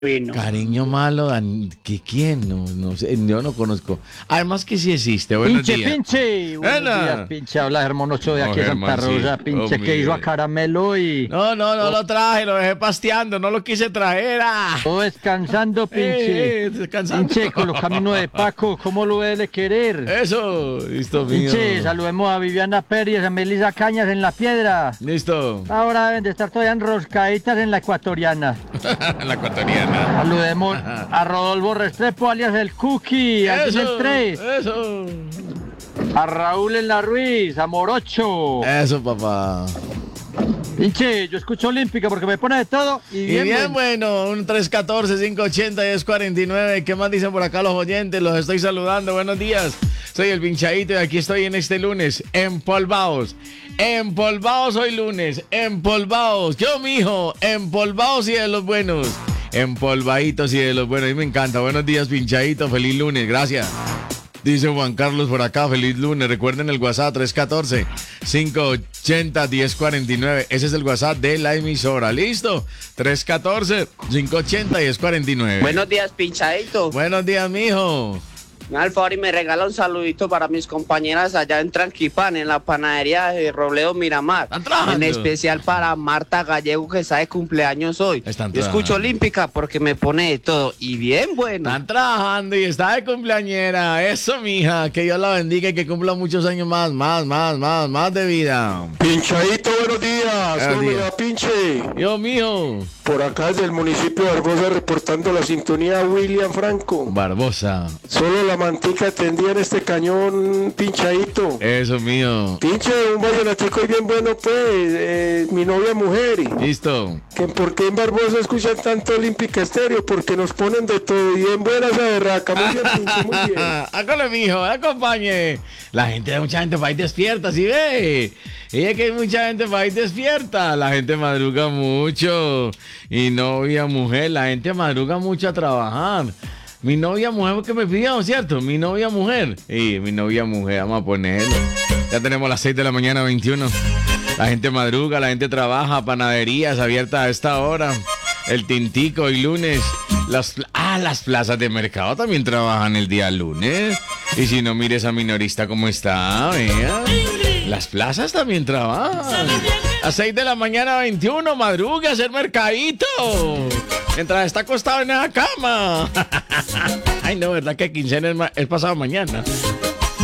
vino. Cariño malo, ¿quién? No sé, yo no conozco. Además que sí existe, buenos Pinche, días. pinche. Buenos días, pinche. Habla Hermonocho de No, aquí de Santa Germán, sí. Rosa, pinche, que hizo a Caramelo y No lo traje, lo dejé pasteando, no lo quise traer. todo descansando, pinche. Descansando. Pinche, con los caminos de Paco, ¿cómo lo debe de querer? Eso, listo, mío. Pinche, saludemos a Viviana Pérez, a Melissa Cañas en La Piedra. Listo. Ahora deben de estar todavía enroscaditas en la ecuatoriana. La ecuatoriana. Saludemos a Rodolfo Restrepo, alias el Cookie, al el 3. Eso. A Raúl en la Ruiz, a Morocho. Eso, papá. Pinche, yo escucho Olímpica porque me pone de todo y Y bien, bien, bueno, un 314-580-1049. ¿Qué más dicen por acá los oyentes? Los estoy saludando. Buenos días. Soy el Pinchadito y aquí estoy en este lunes. Empolvados. Empolvados hoy lunes. Empolvados. Yo, mijo. Empolvados y de los buenos. Empolvaditos y de los buenos. A mí me encanta. Buenos días, Pinchadito. Feliz lunes. Gracias. Dice Juan Carlos por acá, feliz lunes. Recuerden el WhatsApp 314-580-1049. Ese es el WhatsApp de la emisora. ¿Listo? 314-580-1049. Buenos días, Pinchadito. Buenos días, mijo. Me da el favor y me regala un saludito para mis compañeras allá en Tranquipan, en la panadería de Robledo Miramar. ¿Están trabajando? En especial para Marta Gallego, que está de cumpleaños hoy. Están Yo escucho trabajando. Olímpica porque me pone de todo. Y bien bueno. Están trabajando y está de cumpleañera. Eso, mija. Que Dios la bendiga y que cumpla muchos años más de vida. Pinchadito, buenos días. Buenos ¿Cómo me días. va, pinche? Yo, mijo. Por acá desde el municipio de Barbosa reportando la sintonía William Franco. Barbosa. Solo la mantica tendía en este cañón, pinchadito. Eso, mío. Pinche, un vallenatico y bien bueno, pues, mi novia mujer. Listo. Que ¿por qué en Barbosa escuchan tanto Olímpica Estéreo? Porque nos ponen de todo y bien buena esa berraca. Muy bien, pinche, muy bien. Hágale, mijo, acompañe. Mucha gente va ahí despierta, ¿sí ve? Y es que hay mucha gente va ahí despierta. La gente madruga mucho. Y novia, mujer, la gente madruga mucho a trabajar. Mi novia mujer que me pidió, ¿cierto? Mi novia mujer. Y mi novia mujer, vamos a ponerlo. Ya tenemos las 6 de la mañana, 21. La gente madruga, la gente trabaja, panaderías abiertas a esta hora. El tintico y lunes. Las plazas de mercado también trabajan el día lunes. Y si no, mire esa minorista cómo está, vea. Las plazas también trabajan. A 6 de la mañana, 21, madruga a hacer mercadito. Mientras está acostado en la cama. Ay, no, ¿verdad que quincena es pasado mañana?